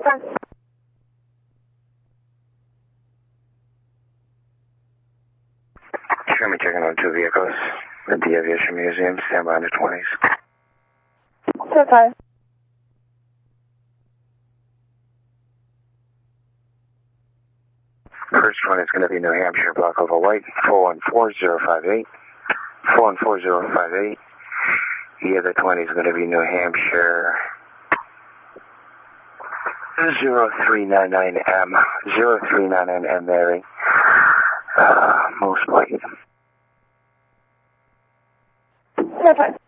time. Sherman checking on 2 vehicles at the Aviation Museum. Stand by in the 20s. Stand by. First one is going to be New Hampshire, Block Over White, 414058. 414058. The other 20 is going to be New Hampshire, 0399M. 0399M, Mary. Most white. Stand by.